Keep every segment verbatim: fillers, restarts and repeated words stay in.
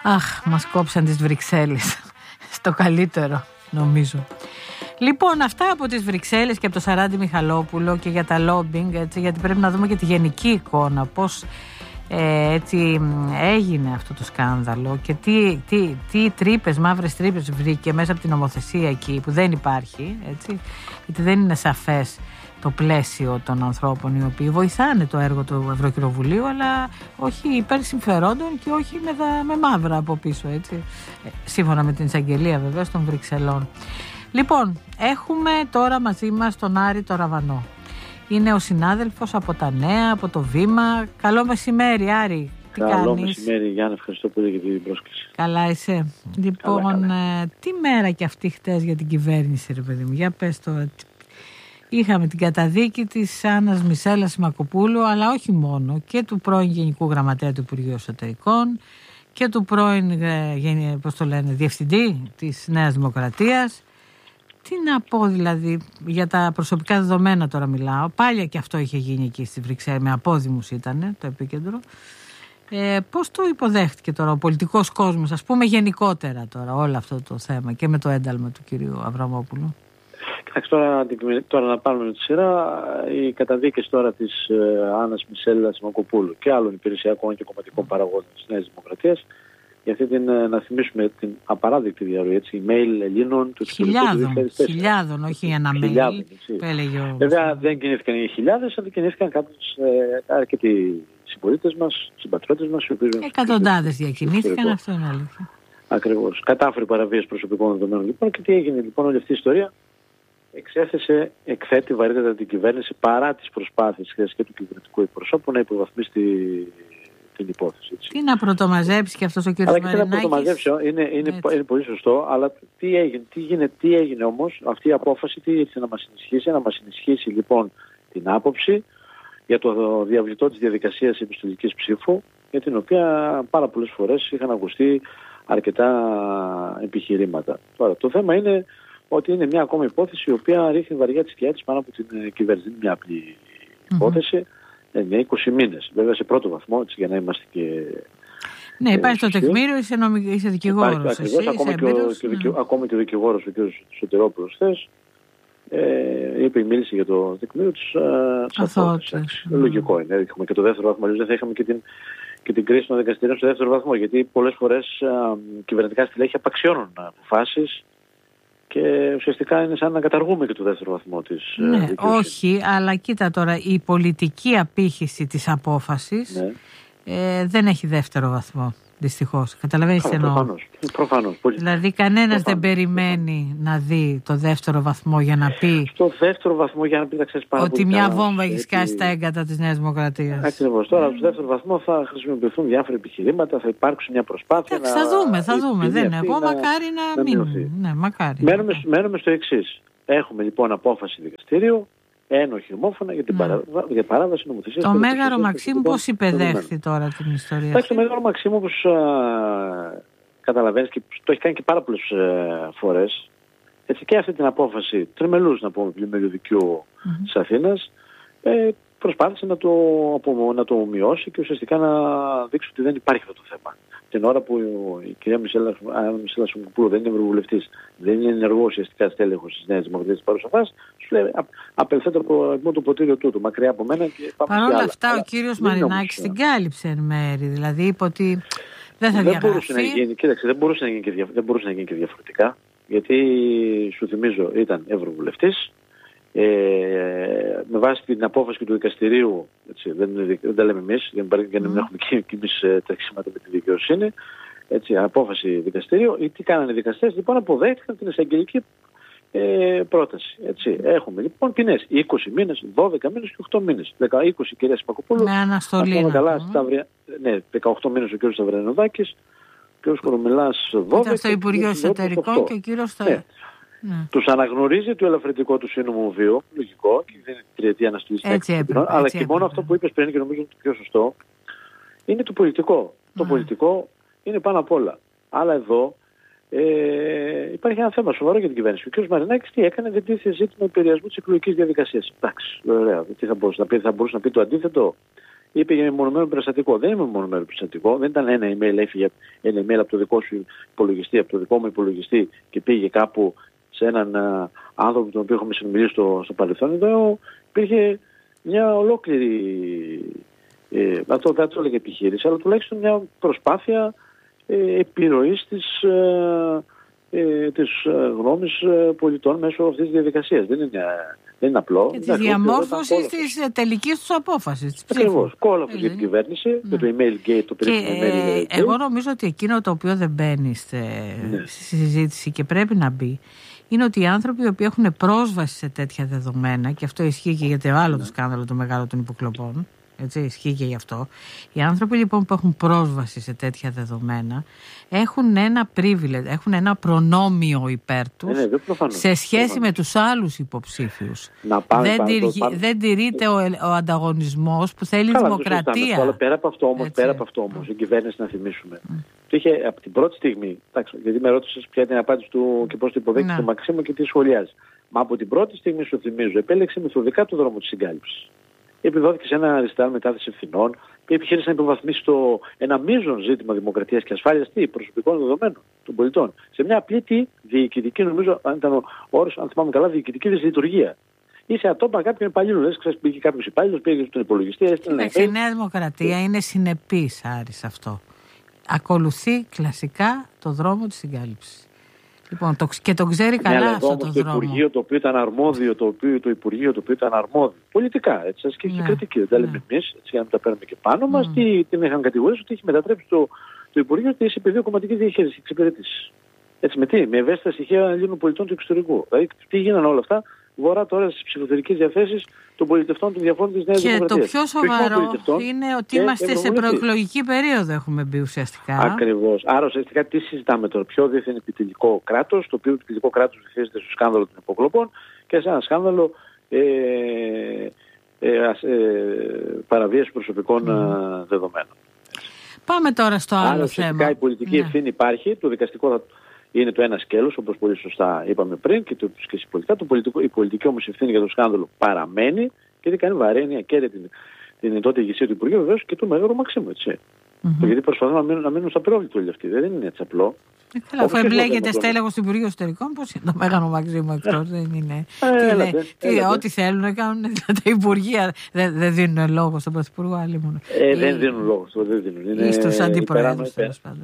Αχ, μας κόψαν τις Βρυξέλλες. Στο καλύτερο, νομίζω. Λοιπόν, αυτά από τις Βρυξέλλες και από το Σαράντι Μιχαλόπουλο και για τα λόμπινγκ, έτσι, γιατί πρέπει να δούμε και τη γενική εικόνα, πώς ε, έτσι έγινε αυτό το σκάνδαλο και τι, τι, τι τρύπες, μαύρες τρύπες βρήκε μέσα από την νομοθεσία εκεί που δεν υπάρχει, έτσι, γιατί δεν είναι σαφές το πλαίσιο των ανθρώπων οι οποίοι βοηθάνε το έργο του Ευρωκοινοβουλίου, αλλά όχι υπέρ συμφερόντων και όχι με, δα, με μαύρα από πίσω, έτσι, ε, σύμφωνα με την εισαγγελία βεβαίως των Βρυξελών. Λοιπόν, έχουμε τώρα μαζί μας τον Άρη το Ραβανό. Είναι ο συνάδελφος από τα Νέα, από το Βήμα. Καλό μεσημέρι, Άρη. Τι Καλό κάνεις? μεσημέρι, Γιάννη. Ευχαριστώ πολύ για την πρόσκληση. Καλά είσαι? Λοιπόν, καλά, καλά. Ε, τι μέρα και αυτή χτες για την κυβέρνηση, ρε παιδί μου. Για πες το. Είχαμε την καταδίκη της Άννας Μισέλας Σιμακοπούλου, αλλά όχι μόνο, και του πρώην Γενικού Γραμματέα του Υπουργείου Εσωτερικών και του πρώην, ε, πώς το λένε, Διευθυντή της Νέας Δημοκρατίας. Τι να πω δηλαδή, για τα προσωπικά δεδομένα τώρα μιλάω. Πάλια και αυτό είχε γίνει εκεί στη Βρυξέλλη, με απόδημους ήταν το επίκεντρο. Ε, πώς το υποδέχτηκε τώρα ο πολιτικός κόσμος, ας πούμε γενικότερα τώρα όλο αυτό το θέμα και με το ένταλμα του κυρίου Αβραμόπουλου? Κοιτάξτε, τώρα, τώρα να πάρουμε με τη σειρά οι καταδίκες τώρα της ε, Άννας Μισέλας Σιμακοπούλου και άλλων υπηρεσιακών και κομματικών παραγόντων της Νέας Δημοκρατίας, για αυτή την, να θυμίσουμε την απαράδεκτη διαρροή, έτσι, email Ελλήνων του χιλιάδων, χιλιάδων, όχι ένα mail που έλεγε ο... Βέβαια δεν κινήθηκαν οι χιλιάδες, αλλά κινήθηκαν κάποιους ε, αρκετοί συμπολίτες μας, συμπατριώτες μας. Εκατοντάδες διακινήθηκαν, αυτό είναι αλήθεια. Ακριβώς. Κατάφερε παραβίαση προσωπικών δεδομένων λοιπόν. Και τι έγινε λοιπόν? Όλη αυτή η ιστορία εξέθεσε, εκθέτει βαρύτατα την κυβέρνηση παρά τις προσπάθειες και του κυβερνητικού εκπροσώπου να υποβαθμίσει τη, την υπόθεση. Έτσι. Τι να πρωτομαζέψει και αυτός ο κ. Μαρινάκης? Αλλά και τι να πρωτομαζέψει, είναι, είναι, είναι πολύ σωστό, αλλά τι έγινε, τι έγινε, τι έγινε όμως αυτή η απόφαση, τι ήρθε να μας ενισχύσει? Να μας ενισχύσει λοιπόν την άποψη για το διαβλητό της διαδικασίας επιστολικής ψήφου, για την οποία πάρα πολλές φορές είχαν ακουστεί αρκετά επιχειρήματα. Τώρα, το θέμα είναι ότι είναι μια ακόμα υπόθεση η οποία ρίχνει βαριά τη σκιά της πάνω από την κυβέρνηση. Είναι μια απλή υπόθεση, mm-hmm. με είκοσι μήνες. Βέβαια σε πρώτο βαθμό, έτσι, για να είμαστε και... Ναι, υπάρχει το τεκμήριο, είσαι, νομι... είσαι δικηγόρος. Υπάρχει, ακριβώς, εσύ, ακόμα, και ο, και ο, ναι. ακόμα και ο δικηγόρος, ο κ. Σωτηρόπουλος, χθες, ε, είπε, μίλησε για το τεκμήριο της αθωότητας. Mm. Λογικό είναι. Έχουμε και το δεύτερο βαθμό, αλλιώς δεν θα είχαμε και την, και την κρίση των δικαστηρίων στο δεύτερο βαθμό. Γιατί πολλές φορές α, κυβερνητικά στελέχη απαξιώνουν αποφάσεις. Και ουσιαστικά είναι σαν να καταργούμε και το δεύτερο βαθμό της ναι, δικαιοσύνης. Όχι, αλλά κοίτα τώρα, η πολιτική απήχηση της απόφασης ναι. ε, δεν έχει δεύτερο βαθμό, δυστυχώς. Καταλαβαίνεις τι εννοώ? Προφανώς. Προφανώς. Δηλαδή κανένας δεν περιμένει να δει το δεύτερο βαθμό για να πει... Στο δεύτερο βαθμό για να πει, θα ξέρεις πάρα ότι πολύ μια καλά, βόμβα έχει γιατί... σκάσει τα έγκατα της Νέας Δημοκρατίας. Ακριβώς. Τώρα mm. στο δεύτερο βαθμό θα χρησιμοποιηθούν διάφορα επιχειρήματα, θα υπάρξει μια προσπάθεια. Εντάξει, να... θα δούμε, θα δούμε. Δεν είναι. Εγώ να... μακάρι να, να μην. Ναι, μακάρι. Μένουμε, μένουμε στο εξής. Έχουμε λοιπόν απόφαση δικαστήριου, ένοχη ομόφωνα για την ναι. παρά... για παράβαση νομοθεσίας. Το Μέγαρο Μαξίμου πώς υπεδέχθη τώρα την ιστορία? Εντάξει, το Μέγαρο Μαξίμου, όπως καταλαβαίνεις, και το έχει κάνει και πάρα πολλές φορές, έτσι, και αυτή την απόφαση τριμελούς, να πούμε, πλημμύριου δικαίου mm-hmm. της Αθήνας, ε, προσπάθησε να το, να το μειώσει και ουσιαστικά να δείξει ότι δεν υπάρχει αυτό το θέμα. Την ώρα που η κυρία Μισέλα Σιμακοπούλου δεν είναι ευρωβουλευτής, δεν είναι ενεργό ουσιαστικά στέλεχος της Νέας Δημοκρατίας της παρούσας φάσης, σου λέει απελθέται από το ποτήριο τούτου, μακριά από μένα και πάμε. Παρ' όλα αυτά, ο κύριος Μαρινάκης την κάλυψε εν μέρη, δηλαδή είπε ότι δεν θα διαγραφεί. Δεν μπορούσε να γίνει, κοίταξε, δεν μπορούσε να γίνει και, δια, δεν μπορούσε να γίνει και διαφορετικά, γιατί σου θυμίζω ήταν ευρωβουλευτής. Ε, με βάση την απόφαση του δικαστηρίου, έτσι, δεν, δεν τα λέμε εμείς, για να μην mm. έχουμε και, και εμείς τρεξίματα με τη δικαιοσύνη, έτσι, απόφαση δικαστηρίου. Ή τι κάνανε οι δικαστές? Λοιπόν, αποδέχτηκαν την εισαγγελική ε, πρόταση. Έτσι. Έχουμε λοιπόν ποινές είκοσι μήνες, δώδεκα μήνες και οκτώ μήνες. είκοσι κυρία Σιμακοπούλου. Με αναστολή. Καλά, mm. ναι, δεκαοκτώ μήνες ο κ. Σταυρενοδάκης, ο κ. Κορομιλάς δώδεκα. Ήταν στο Υπουργείο Εσωτερικών και ο κύριος στο... Ναι. Ναι. Τους αναγνωρίζει το ελαφρυντικό του σύνομο βίο, λογικό, και δεν είναι τριετή αναστολή. Έτσι έπρεπε. Αλλά έτσι και έπρεπε. Μόνο αυτό που είπες πριν και νομίζω ότι το πιο σωστό είναι το πολιτικό. Mm. Το πολιτικό είναι πάνω απ' όλα. Αλλά εδώ ε, υπάρχει ένα θέμα σοβαρό για την κυβέρνηση. Ο κ. Μαρινάκης τι έκανε? Δεν τίθεται ζήτημα επηρεασμού της εκλογικής διαδικασίας. Εντάξει, ωραία. Τι θα μπορούσε να πει? Θα μπορούσε να πει το αντίθετο? είπε για μεμονωμένο περιστατικό. Δεν είναι μεμονωμένο περιστατικό. Δεν ήταν ένα email, έφυγε ένα email από το δικό σου υπολογιστή, από το δικό μου υπολογιστή και πήγε κάπου σε έναν α, άνθρωπο τον οποίο έχουμε συνομιλήσει στο, στο παρελθόν. Εδώ υπήρχε μια ολόκληρη, ε, αυτό δεν το έλεγε επιχείρηση, αλλά τουλάχιστον μια προσπάθεια ε, επιρροής της, ε, ε, της γνώμης πολιτών μέσω αυτής της διαδικασίας. Δεν είναι, δεν είναι απλό. Και τη διαμόρφωση της τελικής τους απόφασης. Ακριβώς. Κόλαφος για την κυβέρνηση, ναι. Και το email gate, το περίφημο email gate. Εγώ νομίζω ότι εκείνο το οποίο δεν μπαίνει στη, ναι. στη συζήτηση και πρέπει να μπει, είναι ότι οι άνθρωποι οι οποίοι έχουν πρόσβαση σε τέτοια δεδομένα, και αυτό ισχύει και για το άλλο ναι. το σκάνδαλο το μεγάλο των υποκλοπών, έτσι, ισχύει και γι' αυτό. Οι άνθρωποι λοιπόν που έχουν πρόσβαση σε τέτοια δεδομένα έχουν ένα privilege, έχουν ένα προνόμιο υπέρ τους ναι, ναι, σε σχέση προφανώς. με τους άλλους υποψήφιους. Να πάμε, δεν, πάμε, τυργ... πάμε. δεν τηρείται ο, ο ανταγωνισμός που θέλει Καλά, δημοκρατία. Αλλά πέρα από αυτό όμως, πέρα από αυτό όμως, η κυβέρνηση να θυμίσουμε. Mm. Το είχε από την πρώτη στιγμή, εντάξει, γιατί με ρώτησες ποια είναι η απάντηση του και πώς το υποδέχεται του Μαξίμου και τι σχολιάζει. Μα από την πρώτη στιγμή σου θυμίζω, επέλεξε μεθοδικά το δρόμο της συγκάλυψης. Επιδόθηκε σε ένα αριστερά μετάθεση ευθυνών και επιχείρησε να υποβαθμίσει το ένα μείζον ζήτημα δημοκρατίας και ασφάλειας τι, προσωπικών δεδομένων των πολιτών. Σε μια απλή τι, διοικητική, νομίζω, αν ήταν ο όρος, αν θυμάμαι καλά, διοικητική δυσλειτουργία. Είσαι ατόπα κάποιον υπαλλήλου, λες, ξέρεις, πήγε κάποιος υπάλληλος, πήγε στον υπολογιστή, έστειλε ένα. Η Νέα Δημοκρατία είναι συνεπής, Άρη, σε αυτό. Ακολουθεί κλασικά το δρόμο της συγκάλυψης. Λοιπόν, το, και το ξέρει καλά ναι, αυτό το, το δρόμο. Το Υπουργείο το οποίο ήταν αρμόδιο, το, οποίο, το Υπουργείο το οποίο ήταν αρμόδιο. Πολιτικά, έτσι, ασκεί ναι. και κριτική. Δεν τα λέμε ναι. εμείς, έτσι, για να τα παίρνουμε και πάνω mm. μας. Τι, την είχαν κατηγορήσει ότι έχει μετατρέψει το, το Υπουργείο σε πεδίο κομματικής διαχείρισης και εξυπηρέτησης. Έτσι, με τι, με ευαίσθητα στοιχεία Ελλήνων πολιτών του εξωτερικού. Δηλαδή, τι γίνανε όλα αυτά βορρά τώρα στις ψηφοθερικές διαθέσεις των πολιτευτών των διαφόρων της Νέας Δημοκρατίας. Και το πιο σοβαρό είναι ότι είμαστε σε προεκλογική περίοδο, έχουμε μπει ουσιαστικά. Ακριβώς. Άρα ουσιαστικά τι συζητάμε τώρα? Ποιο δίθεν επιτελικό κράτος, το οποίο επιτελικό κράτος βυθίζεται στο σκάνδαλο των υποκλοπών και σε ένα σκάνδαλο ε, ε, ε, παραβίαση προσωπικών mm. δεδομένων. Πάμε τώρα στο άλλο Άρα, θέμα. Άρα η πολιτική ναι. ευθύνη υπάρχει, το δικαστικό θα είναι το ένα σκέλος, όπως πολύ σωστά είπαμε πριν, και το πολιτικά. Το πολιτικό, η πολιτική όμως ευθύνη για το σκάνδαλο παραμένει και δεν κάνει βαρύνια και την, την τότε ηγεσία του Υπουργείου, βεβαίως και του Μέγαρου Μαξίμου. Έτσι. Mm-hmm. Γιατί προσπαθούν να μείνουν, να μείνουν στα πρόβλητα όλοι αυτοί. Δεν είναι έτσι απλό. Ε, καλά, αφού εμπλέκεται στέλεχος του Υπουργείου Εσωτερικών, πώς είναι το Μέγαρο Μαξίμου εκτός, δεν είναι. Ε, έλατε, τι, έλατε. Ό,τι θέλουν να κάνουν τα Υπουργεία. Δεν, δεν δίνουν λόγο στον Πρωθυπουργό, άλλη μόνο. Ε, δεν δίνουν λόγο, δεν δίνουν. Ή στους αντιπροέδρους, τέλος πάντων.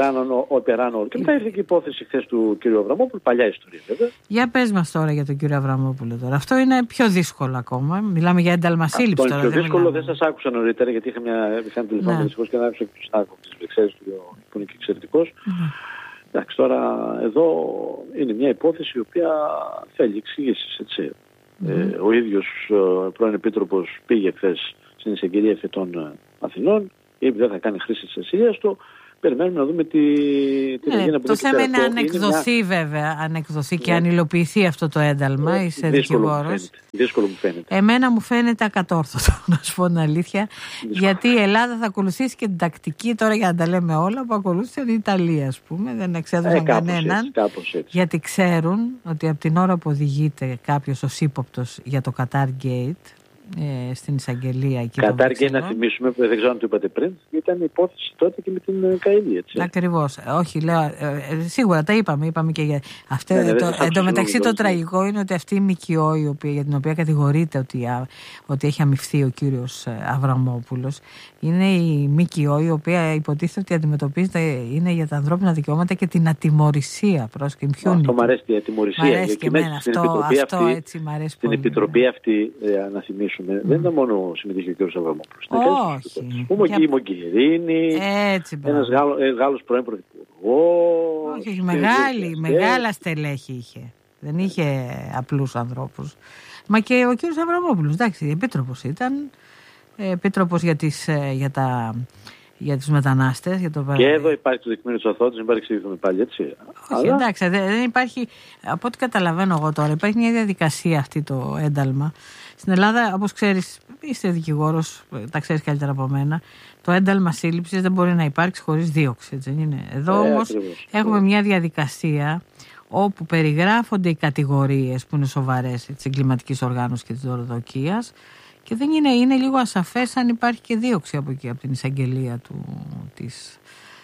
Υπεράνω όλο. Και μετά ήρθε και η υπόθεση χθες του κ. Αβραμόπουλου, παλιά ιστορία βέβαια. Για πες μας τώρα για τον κ. Αβραμόπουλο τώρα. Αυτό είναι πιο δύσκολο ακόμα. Μιλάμε για ένταλμα σύλληψη τώρα. Το πιο δύσκολο δεν σας άκουσα νωρίτερα, γιατί είχα μια μηχανή τηλεφώνου δυστυχώς και δεν άκουσα και του συνάδελφου της Βρυξέλλες που είναι και εξαιρετικός. Εντάξει, τώρα εδώ είναι μια υπόθεση η οποία θέλει εξηγήσεις, έτσι. Mm-hmm. Ε, ο ίδιος ο πρώην Επίτροπος πήγε χθες στην εισαγγελία Εφετών Αθηνών, είπε δεν θα κάνει χρήση της ασυλίας του. Περιμένουμε να δούμε τι, τι ναι, θα γίνει από το θέμα είναι αν εκδοθεί μια... βέβαια, αν εκδοθεί και ναι. αν υλοποιηθεί αυτό το ένταλμα, ε, είσαι δικηγόρος. Δύσκολο μου φαίνεται. Εμένα μου φαίνεται ακατόρθωτο, να σου πω την αλήθεια, δύσκολο. Γιατί η Ελλάδα θα ακολουθήσει και την τακτική, τώρα για να τα λέμε όλα, που ακολούθησε την Ιταλία, ας πούμε, δεν εξέδωσαν ε, κανέναν, έτσι, γιατί ξέρουν ότι από την ώρα που οδηγείται κάποιος ως ύποπτος για το Qatar Gate, Ε, στην εισαγγελία εκεί. Κατάρ και να θυμίσουμε, που δεν ξέρω αν το είπατε πριν, ήταν η υπόθεση τότε και με την Καηλή, έτσι. Ακριβώς. Όχι, λέω, ε, σίγουρα τα είπαμε, είπαμε και για αυτό. Ναι, το, εν τω μεταξύ το τραγικό είναι ότι αυτή η ΜΚΟ η οποία, για την οποία κατηγορείται ότι, α, ότι έχει αμοιφθεί ο κύριος Αβραμόπουλος, είναι η ΜΚΟ η οποία υποτίθεται ότι αντιμετωπίζεται είναι για τα ανθρώπινα δικαιώματα και την ατιμωρησία. Αυτό μου αρέσει η ατιμωρησία. Μ' αρέσει και εμένα αυτό, αυτό αυτή, έτσι μ' αρέσει στην πολύ. Στην επιτροπή αυτή, ε, να θυμίσουμε, Mm. δεν ήταν μόνο συμμετείχε ο κ. Αβραμόπουλος. Όχι. Πούμε και η Μογκερίνη, ένας Γάλλος, Γάλλος πρώην πρωθυπουργός. Όχι, μεγάλη, μεγάλα στελέχη είχε. Δεν είχε απλούς ανθρώπους. Μα και ο κ. Αβραμόπουλος, εντάξει, επίτροπος ήταν. Επίτροπος για, τις, για, τα, για τους μετανάστες. Για το... Και εδώ υπάρχει το δεικμήριο της αθωότητας, δεν υπάρχει εξηγηθούμε πάλι, έτσι. Όχι, Αλλά... εντάξει, δεν υπάρχει, από ό,τι καταλαβαίνω εγώ τώρα, υπάρχει μια διαδικασία αυτή το ένταλμα. Στην Ελλάδα, όπως ξέρεις, είστε δικηγόρος, τα ξέρεις καλύτερα από μένα, το ένταλμα σύλληψης δεν μπορεί να υπάρξει χωρίς δίωξη, έτσι δεν είναι. Εδώ ε, όμως ακριβώς. Έχουμε μια διαδικασία όπου περιγράφονται οι κατηγορίες που είναι σοβαρές της εγκληματικής οργάνωσης και της δωροδοκίας Και δεν είναι, είναι λίγο ασαφές αν υπάρχει και δίωξη από εκεί, από την εισαγγελία του, της,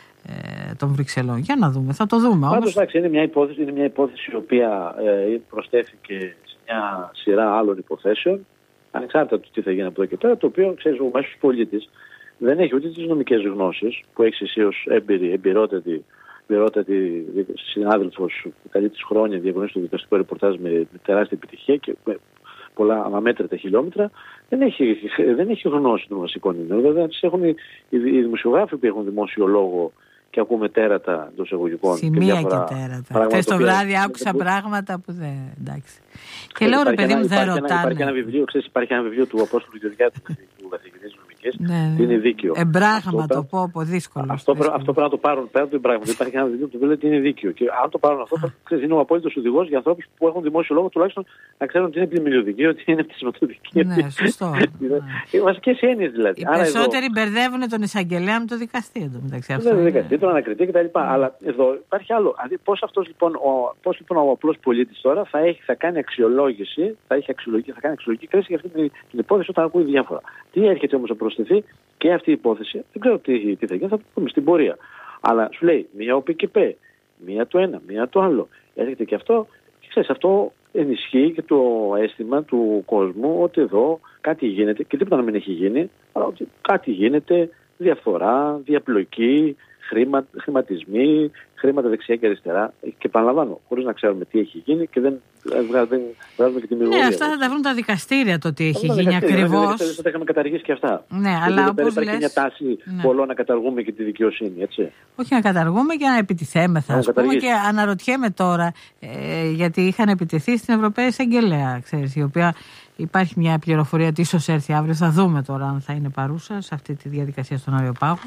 ε, των Βρυξελών. Για να δούμε, θα το δούμε. Πάντως, εντάξει, είναι μια υπόθεση, είναι μια υπόθεση η οποία ε, προστέθηκε σε μια σειρά άλλων υποθέσεων, ανεξάρτητα του τι θα γίνει από εδώ και πέρα, το οποίο, ξέρεις, ο μέσος πολίτης δεν έχει ούτε τις νομικές γνώσεις που έχεις εσύ ως έμπειρη, εμπειρότατη, εμπειρότατη συνάδελφος που καλεί τις χρόνια διαγωνίζει στο δικαστικό ρεπορτάζ με, με τεράστια επιτυχία και με πολλά αμέτρητα χιλιόμετρα, δεν έχει, δεν έχει γνώση των βασικών ίνων. Βέβαια, τις έχουν οι, οι, οι δημοσιογράφοι που έχουν δημόσιο λόγο και ακούμε τέρατα εντός εισαγωγικών. Σημεία και, και τέρατα. Χθες το βράδυ άκουσα δεν... πράγματα που δεν. Εντάξει. Και λέω ρε παιδί μου, δεν ρωτάνε. Υπάρχει ένα βιβλίο, ξέρεις, υπάρχει ένα βιβλίο του Απόστολου Γεωργιάδη, του καθηγητή νομικής, ναι, είναι δίκαιο. Εμπράγμα το πω, πω δύσκολο. Αυτό, αυτό, αυτό πρέπει να το πάρουν πέρα του εμπράγματο. Υπάρχει ένα βιβλίο που λέει ότι είναι δίκαιο. Και αν το πάρουν αυτό, ξέρεις, είναι ο απόλυτος οδηγός για ανθρώπους που έχουν δημόσιο λόγο, τουλάχιστον να ξέρουν ότι είναι πλημμυριωδική, ότι είναι πτυσματοδική. Ναι, σωστό. Οι βασικές έννοιες δηλαδή. Οι περισσότεροι μπερδεύουν τον εισαγγελέα με το δικαστή. Το δικαστή, τον ανακριτή κτλ. Αλλά εδώ υπάρχει άλλο. Δηλαδή, πώς αυτός λοιπόν ο, πώς, λοιπόν, ο απλός πολίτης τώρα θα, έχει, θα κάνει αξιολόγηση, θα, έχει αξιολογική, θα κάνει αξιολογική κρίση για αυτή την, την υπόθεση όταν ακούει διάφορα. Τι έρχεται όμως να προσθεθεί και αυτή η υπόθεση, δεν ξέρω τι, τι θα γίνει, θα το πούμε στην πορεία. Αλλά σου λέει μία ο ΠΚΠ, μία το ένα, μία το άλλο. Έρχεται και αυτό, και ξέρεις, αυτό ενισχύει και το αίσθημα του κόσμου ότι εδώ κάτι γίνεται, και τίποτα να μην έχει γίνει, αλλά ότι κάτι γίνεται, διαφθορά, διαπλοκή, χρήμα, χρηματισμοί, χρήματα δεξιά και αριστερά. Και επαναλαμβάνω, χωρίς να ξέρουμε τι έχει γίνει και δεν βγάζουμε και τη μυρωδία. Ναι, αυτά θα τα βρουν τα δικαστήρια το τι έχει γίνει ακριβώς. Θα τα είχαμε καταργήσει και αυτά. Ναι, αλλά όπως λες, υπάρχει μια τάση ναι. πολλών να καταργούμε και τη δικαιοσύνη, έτσι. Όχι να καταργούμε και να επιτιθέμεθα. Ας πούμε, και αναρωτιέμαι τώρα, ε, γιατί είχαν επιτεθεί στην Ευρωπαϊκή Εισαγγελέα, ξέρεις, η οποία υπάρχει μια πληροφορία ότι ίσως έρθει αύριο. Θα δούμε τώρα αν θα είναι παρούσα σε αυτή τη διαδικασία στον Αριοπάγο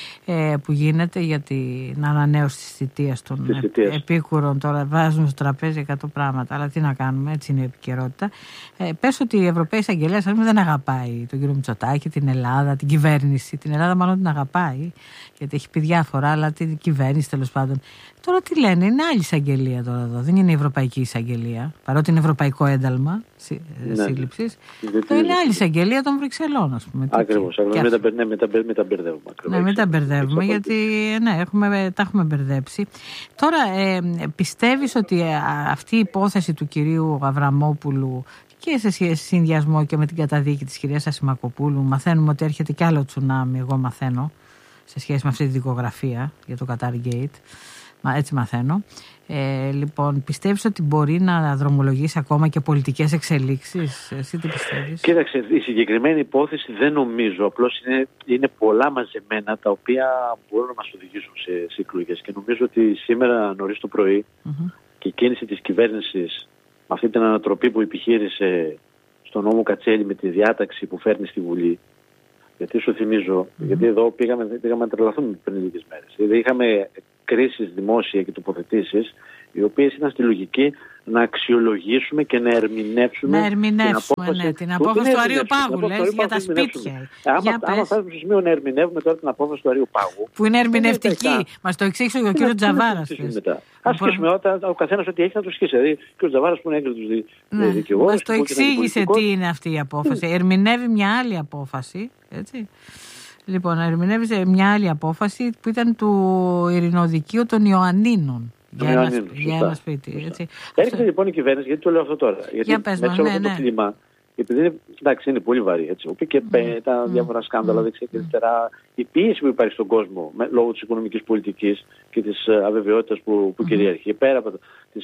ε, που γίνεται για την ανανέωση της θητείας των θητείας. επίκουρων. Τώρα βάζουν στο τραπέζι εκατό πράγματα, αλλά τι να κάνουμε, έτσι είναι η επικαιρότητα. Ε, πες ότι η Ευρωπαϊκή Εισαγγελέα δεν αγαπάει τον κύριο Μητσοτάκη, την Ελλάδα, την κυβέρνηση. Την Ελλάδα μάλλον την αγαπάει, γιατί έχει πει διάφορα, αλλά την κυβέρνηση τέλος πάντων. Τώρα τι λένε, είναι άλλη εισαγγελία τώρα εδώ. Δεν είναι η Ευρωπαϊκή Εισαγγελία, παρότι είναι ευρωπαϊκό ένταλμα ναι, σύλληψης. Το είναι άλλη εισαγγελία των Βρυξελών, ας πούμε. Ακριβώς. Ναι, μην τα μπερδεύουμε. Ναι, μην τα μπερδεύουμε, γιατί ναι, έχουμε, τα έχουμε μπερδέψει. Τώρα, ε, πιστεύεις ότι αυτή η υπόθεση του κυρίου Αβραμόπουλου και σε συνδυασμό και με την καταδίκη της κυρίας Ασημακοπούλου, μαθαίνουμε ότι έρχεται κι άλλο τσουνάμι, εγώ μαθαίνω, σε σχέση με αυτή τη δικογραφία για το Qatar Gate. Μα έτσι μαθαίνω. Ε, λοιπόν, πιστεύεις ότι μπορεί να δρομολογήσει ακόμα και πολιτικές εξελίξεις? Εσύ τι πιστεύεις? Κοίταξε, η συγκεκριμένη υπόθεση δεν νομίζω. Απλώς είναι, είναι πολλά μαζεμένα τα οποία μπορούν να μας οδηγήσουν σε, σε εκλογές. Και νομίζω ότι σήμερα νωρίς το πρωί mm-hmm. και η κίνηση της κυβέρνησης με αυτή την ανατροπή που επιχείρησε στον νόμο Κατσέλη με τη διάταξη που φέρνει στη Βουλή. Γιατί σου θυμίζω, mm-hmm. γιατί εδώ πήγαμε, πήγαμε να τρελαθούμε πριν λίγες μέρες. Δηλαδή είχαμε κρίσεις δημόσια και τοποθετήσεις, οι οποίες ήταν στη λογική να αξιολογήσουμε και να ερμηνεύσουμε, να ερμηνεύσουμε την απόφαση, ναι, την απόφαση του Αρείου Πάγου, λες, για τα σπίτια. Άμα φτάσουμε στο σημείο να ερμηνεύουμε τώρα την απόφαση του Αρείου Πάγου, που είναι ερμηνευτική, μας το εξήγησε ο κ. Τζαβάρας. Ας σχίσουμε ο καθένας ό,τι έχει να το σχίσει. Δηλαδή, ο κ. Τζαβάρας που είναι έγκριτος δικηγόρος. Μας το εξήγησε τι είναι αυτή η απόφαση. Ερμηνεύει μια άλλη απόφαση, έτσι. Λοιπόν, ερμηνεύει μια άλλη απόφαση που ήταν του Ειρηνοδικείου των Ιωαννίνων. Για ένα, Ιωαννίνων, για ένα σπίτι. Έτσι. Έρχεται λοιπόν η κυβέρνηση, γιατί το λέω αυτό τώρα. Γιατί για πες, μέσα ναι, αυτό ναι. το κλίμα, επειδή είναι, εντάξει, είναι πολύ βαρύ. Έτσι. Ο ΠΚΠ, mm. τα διάφορα σκάνδαλα mm. δεξιά και αριστερά, η πίεση που υπάρχει στον κόσμο με, λόγω της οικονομικής πολιτικής και της uh, αβεβαιότητας που, που mm. κυριαρχεί, πέρα από τις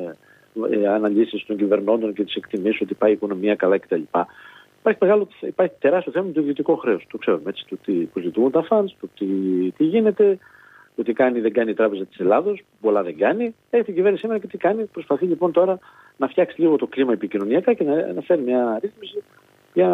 uh, αναλύσεις των κυβερνώντων και τις εκτιμήσεις ότι πάει η οικονομία καλά κτλ. Υπάρχει, μεγάλο, υπάρχει τεράστιο θέμα με το ιδιωτικό χρέος. Το ξέρουμε έτσι, το που ζητούν τα φαντς, το τι, τι γίνεται, το τι κάνει δεν κάνει η Τράπεζα της Ελλάδος, πολλά δεν κάνει. Έχει την κυβέρνηση σήμερα και τι κάνει. Προσπαθεί λοιπόν τώρα να φτιάξει λίγο το κλίμα επικοινωνιακά και να, να φέρει μια ρύθμιση για,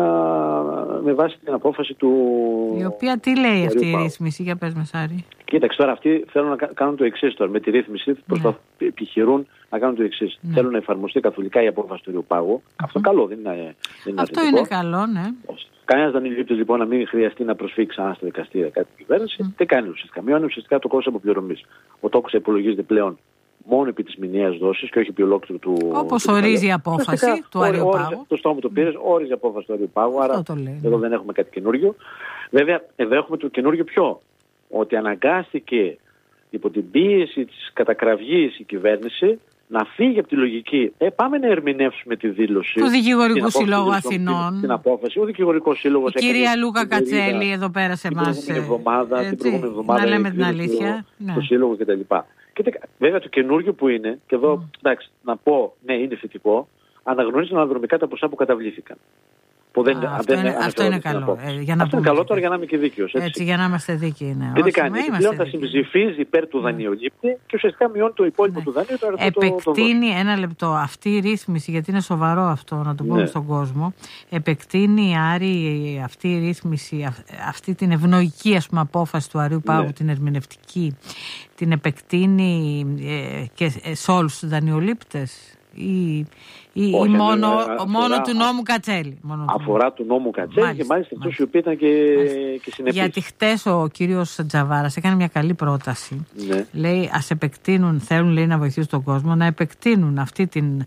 με βάση την απόφαση του. Η οποία τι λέει αυτή η ρύθμιση, για πες Μεσάρη. Κοίταξε τώρα, αυτοί θέλουν να κάνουν το εξής τώρα. Με τη ρύθμιση προσπαθούν, ναι. επιχειρούν να κάνουν το εξής. Ναι. Θέλουν να εφαρμοστεί καθολικά η απόφαση του Αρείου Πάγου. Mm-hmm. Αυτό καλό, δεν είναι. Δεν είναι αυτό αρνητικό. Είναι καλό, ναι. Κανένας δεν είναι λοιπόν να μην χρειαστεί να προσφύγει ξανά στα δικαστήρια κάτι κυβέρνηση. Mm. Τι κάνει ουσιαστικά. Μειώνει ουσιαστικά το κόστος αποπληρωμής. Ο τόκος υπολογίζεται πλέον μόνο επί της μηνιαίας δόσης και όχι επί ολόκληρου του. Όπως ορίζει η απόφαση Φυσικά, του Αριού Πάγου. Το στόμα του πήρες, όριζε η απόφαση του Αριού Πάγου, άρα εδώ δεν έχουμε κάτι καινούριο. Βέβαια, εδώ έχουμε το καινούριο ποιο? Ότι αναγκάστηκε υπό την πίεση της κατακραυγής η κυβέρνηση να φύγει από τη λογική. Ε, πάμε να ερμηνεύσουμε τη δήλωση του Δικηγορικού Συλλόγου Αθηνών. Την απόφαση. Ο Δικηγορικός Σύλλογος. Η κυρία Λούκα Κατσέλη εδώ πέρα σε εμάς. Την προηγούμενη εβδομάδα. Την προηγούμενη εβδομάδα. Να λέμε την αλήθεια. Το ναι. Σύλλογο κτλ. Και βέβαια το καινούργιο που είναι, και εδώ mm. εντάξει, να πω ναι, είναι θετικό, αναγνωρίζουν αναδρομικά τα ποσά που καταβλήθηκαν. Που δεν, Α, αυτό, δεν είναι, αυτό είναι καλό. Ε, για να αυτό είναι καλό τώρα για να είμαι και δίκαιος. Έτσι. έτσι, για να είμαστε δίκαιοι. Ναι. Και τι κάνει, πλέον θα συμψηφίζει υπέρ του δανειολήπτη και ουσιαστικά μειώνει το υπόλοιπο ναι. του δανείου. Το επεκτείνει το, το ένα λεπτό αυτή η ρύθμιση, γιατί είναι σοβαρό αυτό να το πούμε ναι. στον κόσμο. Επεκτείνει Άρη αυτή η ρύθμιση, αυτή την ευνοϊκή ας πούμε, απόφαση του Αριού Πάγου, ναι. την ερμηνευτική, την επεκτείνει ε, και σε όλους τους δανειολήπτες. Ή, ή, Όχι, ή μόνο, αφορά, μόνο του νόμου Κατσέλη. Μόνο αφορά του νόμου Κατσέλη μάλιστα, και μάλιστα αυτούς οι οποίοι ήταν και, και συνεπείς. Γιατί χτες ο κύριος Τζαβάρας έκανε μια καλή πρόταση. Ναι. Λέει ας επεκτείνουν, θέλουν λέει, να βοηθήσουν τον κόσμο να επεκτείνουν αυτή την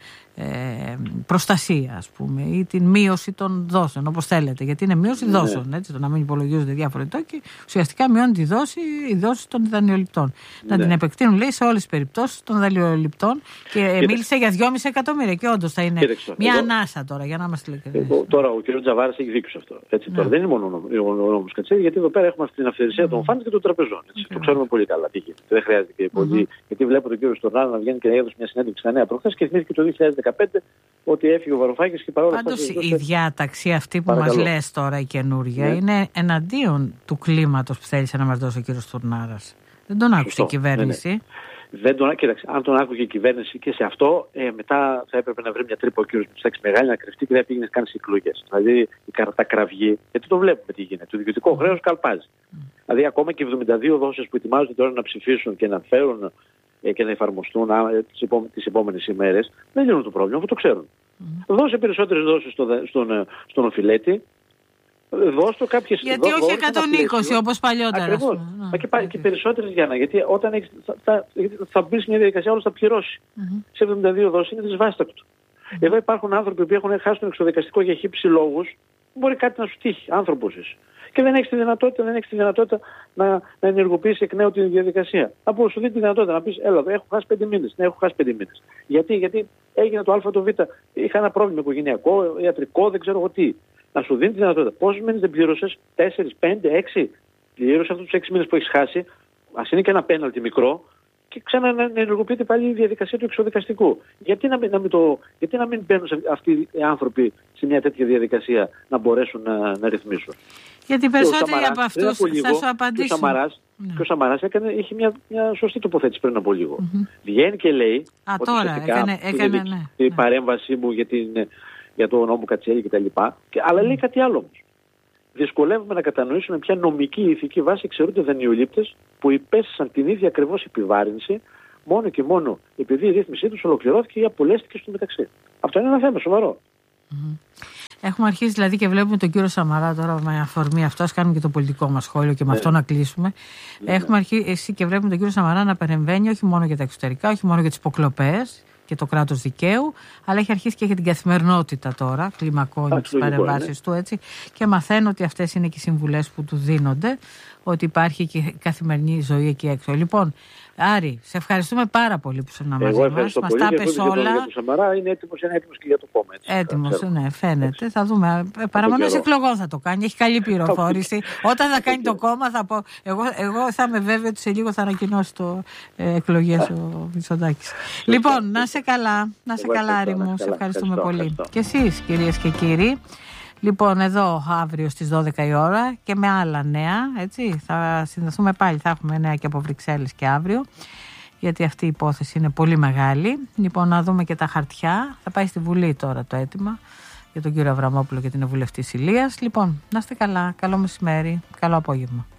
ε, προστασία ας πούμε ή την μείωση των δόσεων όπως θέλετε. Γιατί είναι μείωση ναι. δόσεων, έτσι, το να μην υπολογίζονται διάφοροι τόκοι. Ουσιαστικά μειώνει τη δόση, η δόση των δανειοληπτών. Ναι. Να την επεκτείνουν λέει σε όλες τις περιπτώσεις των δανειοληπτών και Κοίταξε. μίλησε για δυόμισι εκατομμύρια και όντως θα είναι Κοίταξε. μια εγώ, ανάσα τώρα για να είμαστε ειλικρινείς. Τώρα ο κ. Τζαβάρας έχει δίκιο σε αυτό. Έτσι, ναι. Τώρα δεν είναι μόνο ο νόμος Κατσέλη, γιατί εδώ πέρα έχουμε αυτή την αυθαιρεσία mm. των φαντ και των τραπεζών. Έτσι. Okay. Το ξέρουμε πολύ καλά τι γίνεται. Δεν χρειάζεται και πολύ. Mm-hmm. Γιατί βλέπω τον κύριο Στουρνάρα να βγαίνει και να έδωσε μια συνέντευξη στα Νέα προχθές και θυμήθηκε το δύο χιλιάδες δεκαπέντε ότι έφυγε ο Βαρουφάκης και παρόλα αυτά. Πάντως η διάταξη αυτή που μας λες τώρα η καινούργια ναι. είναι εναντίον του κλίματος που θέλησε να μας δώσει ο κύριος Στουρνάρας. Δεν τον άκουσε η κυβέρνηση. Ναι, ναι. Δεν τον, κοίταξε, αν τον άκουγε η κυβέρνηση και σε αυτό, ε, μετά θα έπρεπε να βρει μια τρύπα ο κύριος Μητσοτάκης μεγάλη να κρυφτεί και δεν πήγαινε καν στις εκλογές. Δηλαδή η κατακραυγή, γιατί το βλέπουμε τι γίνεται. Το ιδιωτικό χρέος καλπάζει. Mm. Δηλαδή ακόμα και εβδομήντα δύο δόσεις που ετοιμάζονται τώρα να ψηφίσουν και να φέρουν ε, και να εφαρμοστούν ε, τις, επόμε, τις επόμενες ημέρες, δεν λύνουν το πρόβλημα, αυτό το ξέρουν. Mm. Δώσε περισσότερες δόσεις στο, στον, στον οφειλέτη. Δώσ' κάποιες, γιατί όχι εκατόν είκοσι όπως παλιότερα. Ακριβώς. Μα και, και περισσότερες για να. Γιατί όταν έχεις, θα, θα, θα μπει σε μια διαδικασία, όλος θα πληρώσει. Mm-hmm. Σε εβδομήντα δύο δόσεις είναι δυσβάστακτο. Mm-hmm. Εδώ υπάρχουν άνθρωποι που έχουν χάσει τον εξωδικαστικό για χύψη λόγους. Μπορεί κάτι να σου τύχει, άνθρωπος είσαι. Και δεν έχεις τη δυνατότητα, δεν έχεις τη δυνατότητα να, να ενεργοποιήσεις εκ νέου τη διαδικασία. Από σου δίνει τη δυνατότητα να πεις, έλα, έχω χάσει πέντε μήνες. Ναι, έχω χάσει πέντε μήνες. Γιατί, γιατί έγινε το Α, το Β. Είχα ένα πρόβλημα οικογενειακό, ιατρικό, δεν ξέρω εγώ τι. Να σου δίνει τη δυνατότητα. Πόσους μήνες δεν πλήρωσες, τέσσερις, πέντε, έξι. Πλήρωσε αυτούς τους έξι μήνες που έχεις χάσει, ας είναι και ένα πέναλτι μικρό, και ξανά να ενεργοποιείται πάλι η διαδικασία του εξωδικαστικού. Γιατί να μην, να μην, το, γιατί να μην μπαίνουν αυτοί οι άνθρωποι σε μια τέτοια διαδικασία να μπορέσουν να, να ρυθμίσουν. Γιατί περισσότεροι από αυτούς θα σου απαντήσουν. Και ο Σαμαράς, ναι. και ο Σαμαράς έκανε, είχε μια, μια σωστή τοποθέτηση πριν από λίγο. Mm-hmm. Βγαίνει και λέει Α, ότι τώρα, έκανε, έκανε, ναι, η ναι. παρέμβασή μου για την... για το νόμο Κατσέλη κτλ. Αλλά λέει κάτι άλλο όμως. Δυσκολεύουμε να κατανοήσουμε ποια νομική ηθική βάση εξαιρούνται δανειολήπτες που υπέστησαν την ίδια ακριβώς επιβάρυνση μόνο και μόνο επειδή η ρύθμισή τους ολοκληρώθηκε ή απολέστηκε στο μεταξύ. Αυτό είναι ένα θέμα σοβαρό. Mm-hmm. Έχουμε αρχίσει δηλαδή και βλέπουμε τον κύριο Σαμαρά τώρα με αφορμή αυτό. Ας κάνουμε και το πολιτικό μας σχόλιο και με ναι. αυτό να κλείσουμε. Ναι. Έχουμε αρχίσει και βλέπουμε τον κύριο Σαμαρά να παρεμβαίνει όχι μόνο για τα εξωτερικά, όχι μόνο για τις υποκλοπές και το κράτος δικαίου, αλλά έχει αρχίσει και για την καθημερινότητα τώρα, κλιμακώνει τις παρεμβάσεις του έτσι και μαθαίνω ότι αυτές είναι και οι συμβουλές που του δίνονται, ότι υπάρχει και καθημερινή ζωή εκεί έξω. Λοιπόν, Άρη, σε ευχαριστούμε πάρα πολύ που ήσουν μαζί μας. Μας τα πες όλα. Για το Σαμαρά είναι έτοιμος, είναι έτοιμος και για το κόμμα. Έτοιμος, ναι, φαίνεται. Έτσι. Θα δούμε. Παραμονές εκλογών θα το κάνει. Έχει καλή πληροφόρηση. Όταν θα κάνει το κόμμα θα πω. Εγώ, εγώ θα είμαι βέβαιο ότι σε λίγο θα ανακοινώσει το ε, εκλογές ο Μητσοτάκης. Λοιπόν, να σε καλά. Να σε καλά, Άρη μου. Σε ευχαριστούμε πολύ. Και εσείς, κυρίες και κύριοι. Λοιπόν, εδώ αύριο στις δώδεκα η ώρα και με άλλα νέα, έτσι, θα συνδεθούμε πάλι, θα έχουμε νέα και από Βρυξέλλες και αύριο, γιατί αυτή η υπόθεση είναι πολύ μεγάλη. Λοιπόν, να δούμε και τα χαρτιά, θα πάει στη Βουλή τώρα το αίτημα για τον κύριο Αβραμόπουλο και την βουλευτή Ηλίας. Λοιπόν, να είστε καλά, καλό μεσημέρι, καλό απόγευμα.